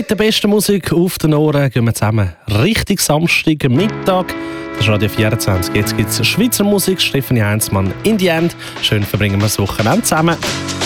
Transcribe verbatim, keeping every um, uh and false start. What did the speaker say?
Mit der besten Musik auf den Ohren gehen wir zusammen Richtung Samstag Mittag. Das ist Radio vierundzwanzig. Jetzt gibt es Schweizer Musik. Stefanie Heinzmann in die End. Schön verbringen wir das Wochenende zusammen.